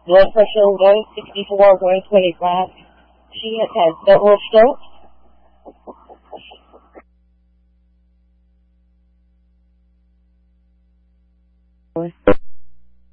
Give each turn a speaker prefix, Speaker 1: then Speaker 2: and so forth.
Speaker 1: blood pressure 164, 125. She has had several strokes.